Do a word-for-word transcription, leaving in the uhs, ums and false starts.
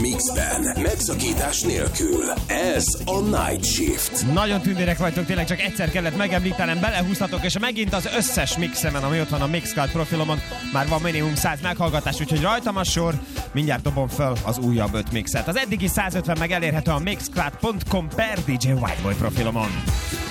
Mixben, megszakítás nélkül. Ez a Night Shift. Nagyon tündérek vagytok, tényleg csak egyszer kellett megemlítenem, belehúztatok, és megint az összes mixemen, ami ott van a Mixcloud profilomon, már van minimum száz meghallgatás, úgyhogy rajtam a sor, mindjárt dobom föl az újabb öt mixet. Az eddigi százötven meg elérhető a mixcloud pont com per dé dzsé Whiteboy profilomon.